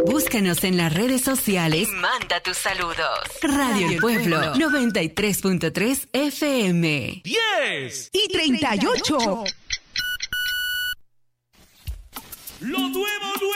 Búscanos en las redes sociales y manda tus saludos. Radio El Pueblo 93.3 FM. 10:38. Lo nuevo.